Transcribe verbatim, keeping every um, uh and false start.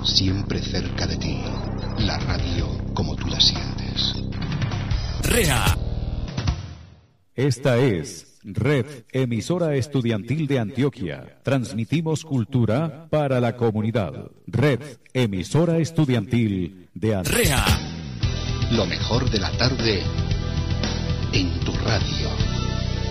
siempre cerca de ti. La radio como tú la sientes. REA. Esta es Red Emisora Estudiantil de Antioquia. Transmitimos cultura para la comunidad. Red Emisora Estudiantil de Antioquia. REA. Lo mejor de la tarde en tu radio.